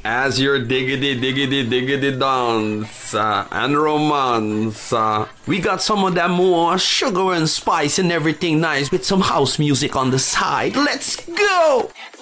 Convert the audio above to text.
as your diggity dance and romance. We got some of that more sugar and spice and everything nice with some house music on the side. Let's go!